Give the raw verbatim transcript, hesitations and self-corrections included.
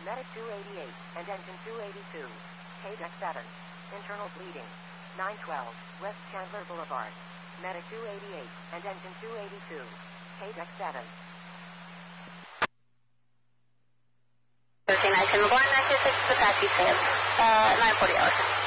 Medic two eighty-eight and engine two eighty-two. K deck seven. Internal bleeding. nine twelve, West Chandler Boulevard. Medic two eighty-eight and engine two eighty-two. K deck seven. thirteen, nine, ten, one, nine two six, the taxi says, uh, nine forty hours.